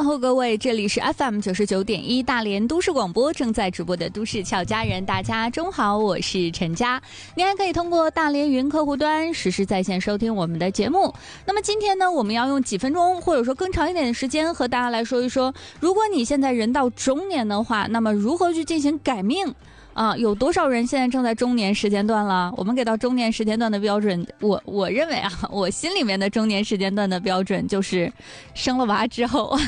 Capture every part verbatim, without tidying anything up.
后各位，这里是 F M 九十九点一大连都市广播正在直播的都市俏佳人，大家中好，我是陈佳。您还可以通过大连云客户端实时在线收听我们的节目。那么今天呢，我们要用几分钟或者说更长一点的时间和大家来说一说，如果你现在人到中年的话，那么如何去进行改命啊，有多少人现在正在中年时间段了？我们给到中年时间段的标准，我我认为啊，我心里面的中年时间段的标准就是生了娃之后，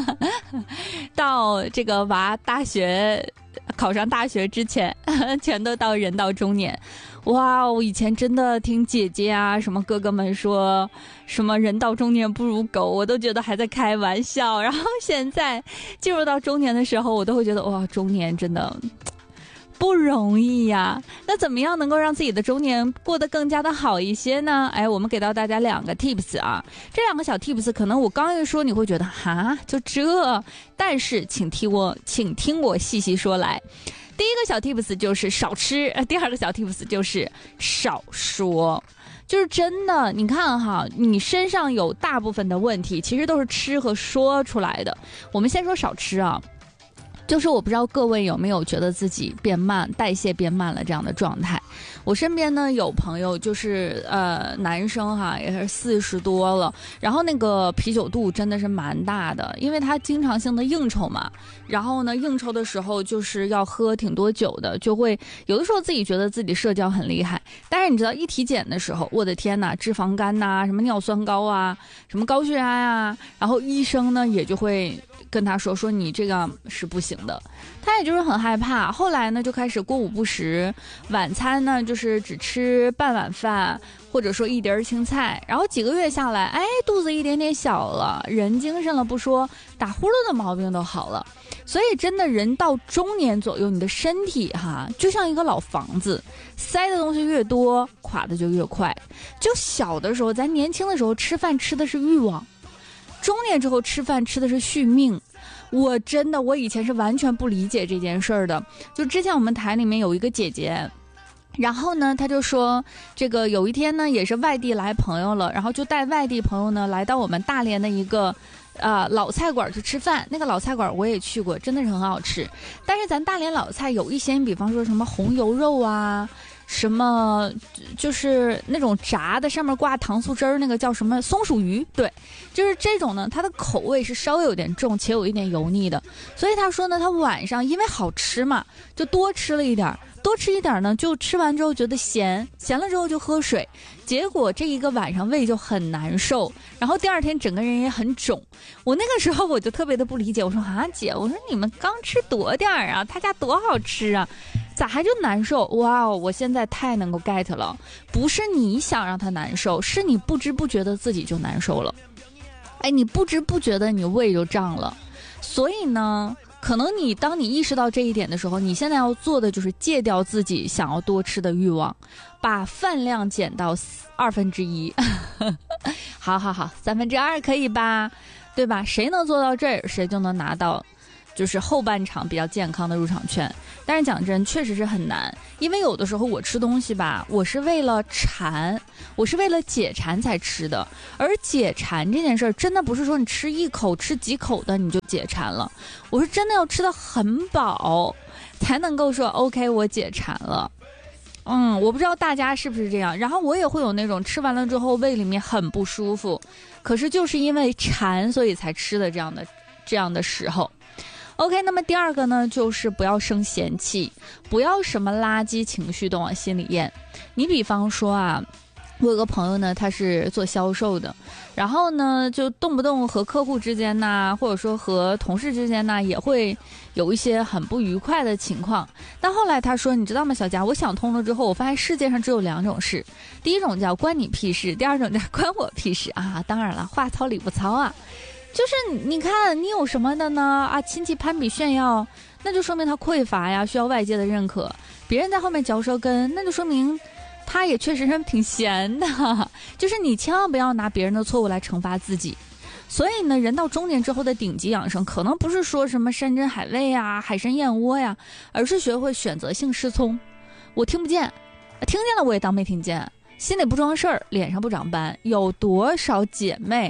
到这个娃大学考上大学之前，全都到人到中年。哇，我以前真的听姐姐啊什么哥哥们说什么人到中年不如狗，我都觉得还在开玩笑。然后现在进入到中年的时候，我都会觉得哇，中年真的不容易呀。那怎么样能够让自己的中年过得更加的好一些呢？哎，我们给到大家两个 tips 啊，这两个小 tips 可能我刚一说你会觉得哈就这，但是请听我请听我细细说来。第一个小 tips 就是少吃，第二个小 tips 就是少说。就是真的，你看哈，你身上有大部分的问题其实都是吃和说出来的。我们先说少吃啊，就是我不知道各位有没有觉得自己变慢，代谢变慢了这样的状态。我身边呢有朋友就是呃男生哈，也是四十多了，然后那个啤酒肚真的是蛮大的，因为他经常性的应酬嘛，然后呢应酬的时候就是要喝挺多酒的，就会有的时候自己觉得自己社交很厉害，但是你知道一体检的时候，我的天哪，脂肪肝呐、什么尿酸高啊，什么高血压啊，然后医生呢也就会跟他说说你这个是不行的，他也就是很害怕。后来呢就开始过午不食，晚餐呢就是只吃半碗饭或者说一碟青菜，然后几个月下来，哎，肚子一点点小了，人精神了不说，打呼噜的毛病都好了。所以真的人到中年左右，你的身体哈就像一个老房子，塞的东西越多，垮的就越快。就小的时候，咱年轻的时候吃饭吃的是欲望，中年之后吃饭吃的是续命。我真的我以前是完全不理解这件事儿的。就之前我们台里面有一个姐姐，然后呢她就说这个有一天呢也是外地来朋友了，然后就带外地朋友呢来到我们大连的一个呃老菜馆去吃饭。那个老菜馆我也去过，真的是很好吃，但是咱大连老菜有一些，你比方说什么红油肉啊，什么就是那种炸的上面挂糖醋汁儿，那个叫什么松鼠鱼，对，就是这种呢，它的口味是稍微有点重且有一点油腻的。所以他说呢，他晚上因为好吃嘛，就多吃了一点，多吃一点呢，就吃完之后觉得咸，咸了之后就喝水，结果这一个晚上胃就很难受，然后第二天整个人也很肿。我那个时候我就特别的不理解，我说啊姐，我说你们刚吃多点儿啊，他家多好吃啊，咋还就难受？哇哦，我现在太能够 get 了，不是你想让他难受，是你不知不觉的自己就难受了。哎，你不知不觉的你胃就胀了。所以呢，可能你当你意识到这一点的时候，你现在要做的就是戒掉自己想要多吃的欲望，把饭量减到二分之一。好好好，三分之二可以吧？对吧？谁能做到这儿，谁就能拿到就是后半场比较健康的入场券。但是讲真，确实是很难，因为有的时候我吃东西吧，我是为了馋，我是为了解馋才吃的。而解馋这件事儿，真的不是说你吃一口、吃几口的你就解馋了，我是真的要吃得很饱，才能够说 OK， 我解馋了。嗯，我不知道大家是不是这样。然后我也会有那种吃完了之后胃里面很不舒服，可是就是因为馋，所以才吃的这样的这样的时候。OK， 那么第二个呢，就是不要生嫌弃，不要什么垃圾情绪都往心里咽。你比方说啊，我有个朋友呢，他是做销售的，然后呢，就动不动和客户之间呐，或者说和同事之间呐，也会有一些很不愉快的情况。但后来他说，你知道吗，小佳，我想通了之后，我发现世界上只有两种事，第一种叫关你屁事，第二种叫关我屁事啊。当然了，话糙理不糙啊。就是你看你有什么的呢啊，亲戚攀比炫耀，那就说明他匮乏呀，需要外界的认可。别人在后面嚼舌根，那就说明他也确实是挺闲的。就是你千万不要拿别人的错误来惩罚自己。所以呢，人到中年之后的顶级养生，可能不是说什么山珍海味啊、海参燕窝呀，而是学会选择性失聪。我听不见，听见了我也当没听见，心里不装事儿，脸上不长斑。有多少姐妹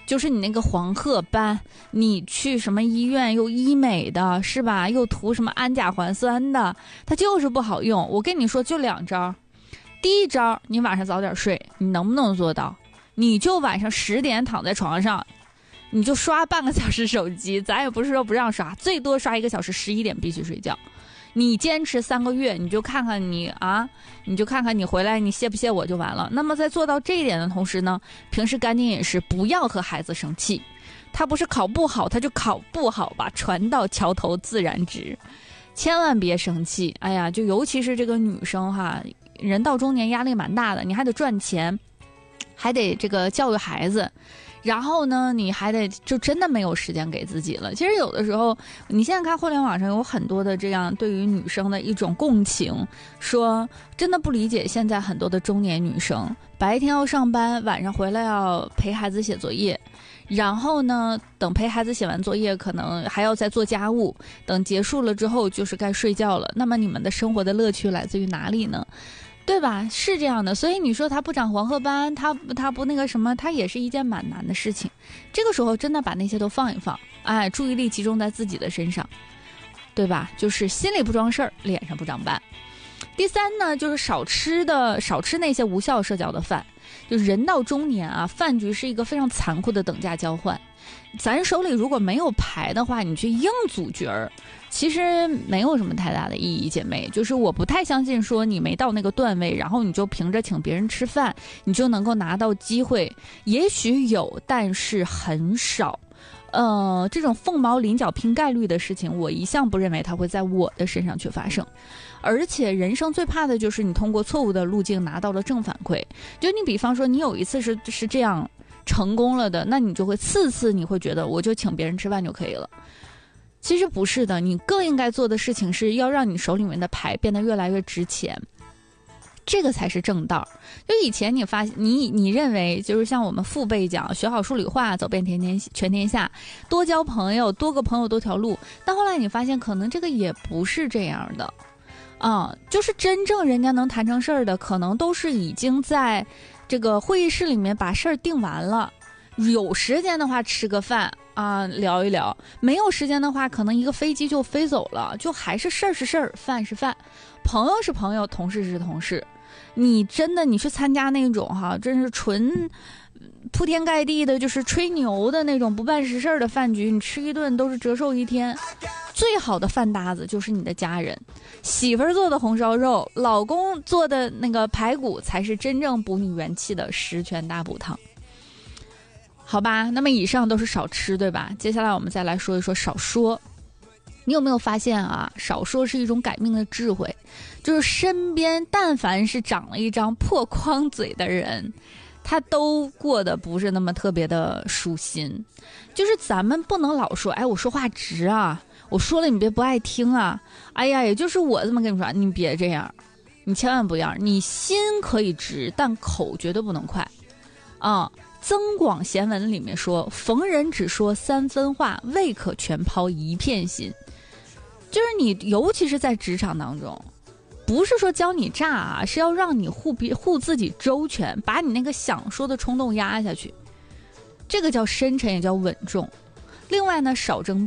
就是你那个黄褐斑，你去什么医院又医美的是吧，又涂什么氨甲环酸的，它就是不好用。我跟你说就两招，第一招你晚上早点睡，你能不能做到？你就晚上十点躺在床上，你就刷半个小时手机，咱也不是说不让刷，最多刷一个小时，十一点必须睡觉。你坚持三个月，你就看看你啊，你就看看你回来你谢不谢我就完了。那么在做到这一点的同时呢，平时干净饮食，不要和孩子生气。他不是考不好，他就考不好吧，船到桥头自然直，千万别生气。哎呀，就尤其是这个女生哈，人到中年压力蛮大的，你还得赚钱，还得这个教育孩子。然后呢，你还得就真的没有时间给自己了。其实有的时候，你现在看互联网上有很多的这样对于女生的一种共情，说真的不理解现在很多的中年女生，白天要上班，晚上回来要陪孩子写作业，然后呢，等陪孩子写完作业，可能还要再做家务，等结束了之后就是该睡觉了。那么你们的生活的乐趣来自于哪里呢？对吧？是这样的，所以你说他不长黄褐斑，他他不那个什么，他也是一件蛮难的事情。这个时候真的把那些都放一放，哎，注意力集中在自己的身上，对吧？就是心里不装事儿，脸上不长斑。第三呢，就是少吃的少吃那些无效社交的饭。就人到中年啊，饭局是一个非常残酷的等价交换。咱手里如果没有牌的话，你去硬组局儿，其实没有什么太大的意义，姐妹。就是我不太相信说你没到那个段位，然后你就凭着请别人吃饭，你就能够拿到机会。也许有，但是很少。呃，这种凤毛麟角拼概率的事情，我一向不认为它会在我的身上去发生。而且人生最怕的就是你通过错误的路径拿到了正反馈。就你比方说你有一次是是这样成功了的，那你就会次次你会觉得我就请别人吃饭就可以了。其实不是的，你更应该做的事情是要让你手里面的牌变得越来越值钱，这个才是正道。就以前你发你你认为就是像我们父辈讲，学好数理化，走遍天天全天下，多交朋友，多个朋友多条路。但后来你发现可能这个也不是这样的啊、嗯，就是真正人家能谈成事儿的，可能都是已经在这个会议室里面把事儿定完了。有时间的话吃个饭啊，聊一聊；没有时间的话，可能一个飞机就飞走了，就还是事儿是事儿，饭是饭，朋友是朋友，同事是同事。你真的你去参加那种哈，真是纯铺天盖地的，就是吹牛的那种不办实事的饭局，你吃一顿都是折寿一天。最好的饭搭子就是你的家人，媳妇儿做的红烧肉，老公做的那个排骨，才是真正补你元气的十全大补汤。好吧，那么以上都是少吃，对吧？接下来我们再来说一说少说。你有没有发现啊，少说是一种改命的智慧。就是身边但凡是长了一张破框嘴的人，他都过得不是那么特别的舒心。就是咱们不能老说，哎，我说话直啊，我说了你别不爱听啊，哎呀，也就是我这么跟你说，你别这样，你千万不要，你心可以直，但口绝对不能快啊。增广贤文里面说，逢人只说三分话，未可全抛一片心。就是你尤其是在职场当中，不是说教你诈啊，是要让你护别护自己周全，把你那个想说的冲动压下去，这个叫深沉也叫稳重。另外呢，少争